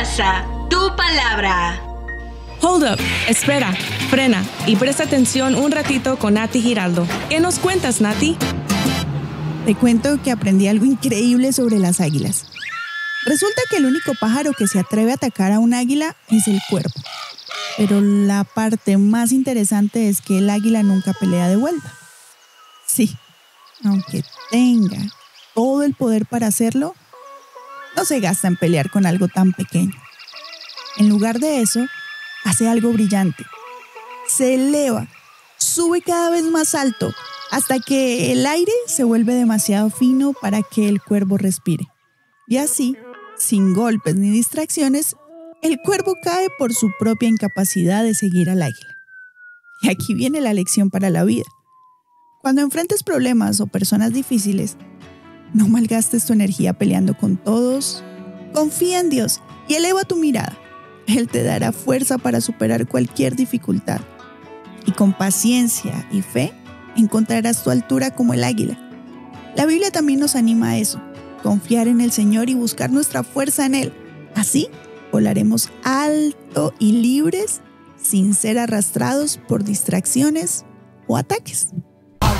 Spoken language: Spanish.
casa, tu palabra. Hold up, espera, frena y presta atención un ratito con Nati Giraldo. ¿Qué nos cuentas, Nati? Te cuento que aprendí algo increíble sobre las águilas. Resulta que el único pájaro que se atreve a atacar a un águila es el cuervo. Pero la parte más interesante es que el águila nunca pelea de vuelta. Sí, aunque tenga todo el poder para hacerlo, no se gasta en pelear con algo tan pequeño. En lugar de eso, hace algo brillante. Se eleva, sube cada vez más alto, hasta que el aire se vuelve demasiado fino para que el cuervo respire. Y así, sin golpes ni distracciones, el cuervo cae por su propia incapacidad de seguir al águila. Y aquí viene la lección para la vida. Cuando enfrentes problemas o personas difíciles, no malgastes tu energía peleando con todos. Confía en Dios y eleva tu mirada. Él te dará fuerza para superar cualquier dificultad. Y con paciencia y fe, encontrarás tu altura como el águila. La Biblia también nos anima a eso, confiar en el Señor y buscar nuestra fuerza en Él. Así, volaremos alto y libres sin ser arrastrados por distracciones o ataques.